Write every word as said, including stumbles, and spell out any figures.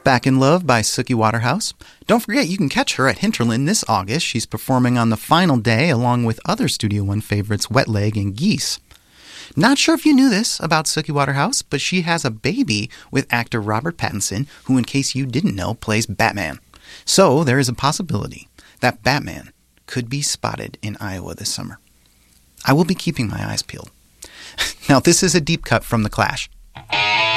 Back in Love by Suki Waterhouse. Don't forget, you can catch her at Hinterland this August. She's performing on the final day along with other Studio One favorites Wet Leg and Geese. Not sure if you knew this about Suki Waterhouse, but she has a baby with actor Robert Pattinson, who, in case you didn't know, plays Batman. So there is a possibility that Batman could be spotted in Iowa this summer. I will be keeping my eyes peeled. Now, this is a deep cut from The Clash.